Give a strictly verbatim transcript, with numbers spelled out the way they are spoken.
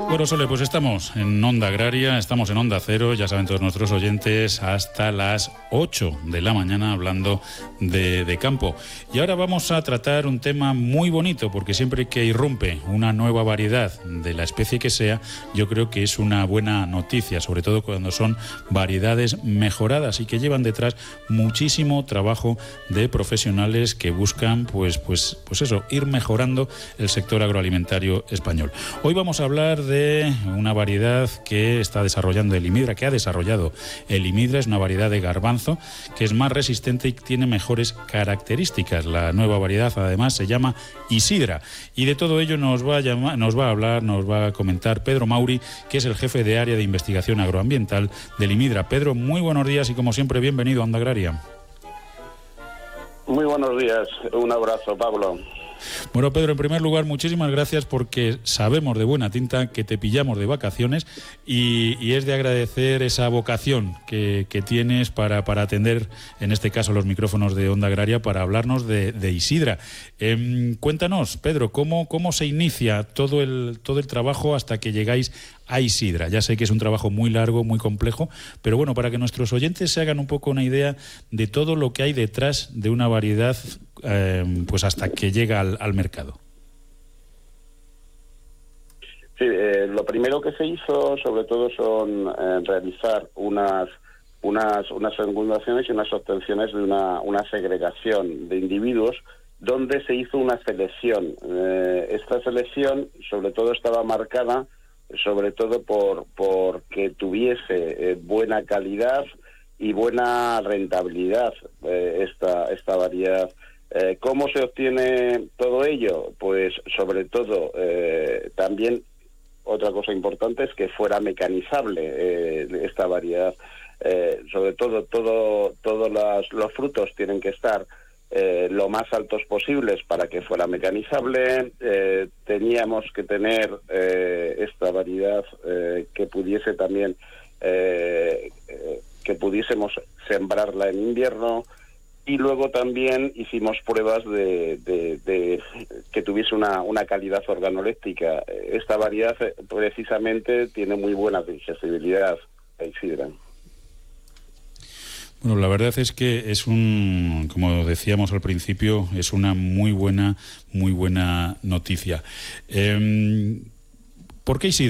Bueno, Sole, pues estamos en Onda Agraria, estamos en Onda Cero, ya saben todos nuestros oyentes, hasta las ocho de la mañana hablando de, de campo. Y ahora vamos a tratar un tema muy bonito, porque siempre que irrumpe una nueva variedad de la especie que sea, yo creo que es una buena noticia, sobre todo cuando son variedades mejoradas y que llevan detrás muchísimo trabajo de profesionales que buscan, pues, pues, pues eso, ir mejorando el sector agroalimentario español. Hoy vamos a hablar de una variedad que está desarrollando el Imidra, que ha desarrollado el Imidra, es una variedad de garbanzo que es más resistente y tiene mejores características. La nueva variedad además se llama Isidra, y de todo ello nos va a llamar, nos va a hablar, nos va a comentar Pedro Mauri, que es el jefe de área de investigación agroambiental del Imidra. Pedro, muy buenos días y como siempre bienvenido a Onda Agraria. Muy buenos días, un abrazo, Pablo. Bueno, Pedro, en primer lugar, muchísimas gracias porque sabemos de buena tinta que te pillamos de vacaciones y, y es de agradecer esa vocación que, que tienes para, para atender, en este caso, los micrófonos de Onda Agraria para hablarnos de, de Isidra. Eh, cuéntanos, Pedro, ¿cómo, cómo se inicia todo el, todo el trabajo hasta que llegáis a Isidra? Ya sé que es un trabajo muy largo, muy complejo, pero bueno, para que nuestros oyentes se hagan un poco una idea de todo lo que hay detrás de una variedad, eh, pues hasta que llega al, al mercado. Sí, eh, lo primero que se hizo, sobre todo, son eh, realizar unas unas unas fecundaciones y unas obtenciones de una, una segregación de individuos, donde se hizo una selección. Eh, esta selección, sobre todo, estaba marcada sobre todo por, por que tuviese eh, buena calidad y buena rentabilidad eh, esta, esta variedad. Eh, ¿Cómo se obtiene todo ello? Pues sobre todo, eh, también otra cosa importante es que fuera mecanizable eh, esta variedad. Eh, sobre todo, todo todos las, los frutos tienen que estar Eh, lo más altos posibles para que fuera mecanizable. Eh, teníamos que tener eh, esta variedad eh, que pudiese también eh, eh, que pudiésemos sembrarla en invierno, y luego también hicimos pruebas de, de, de que tuviese una, una calidad organoléptica. Esta variedad eh, precisamente tiene muy buena digestibilidad, Isidra. Bueno, la verdad es que es un, como decíamos al principio, es una muy buena, muy buena noticia. Eh, ¿Por qué Isidra?